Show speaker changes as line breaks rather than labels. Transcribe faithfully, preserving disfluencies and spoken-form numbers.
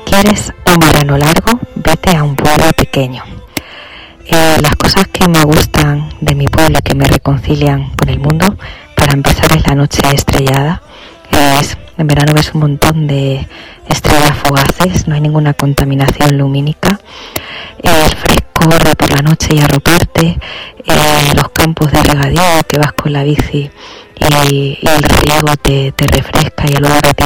quieres un verano largo, vete a un pueblo pequeño. Eh, las cosas que me gustan de mi pueblo y que me reconcilian con el mundo, para empezar, es la noche estrellada. Es, en verano ves un montón de estrellas fugaces, no hay ninguna contaminación lumínica. El frescor de por la noche y arroparte, eh, los campos de regadío que vas con la bici y, y el riego te, te refresca y a lo largo te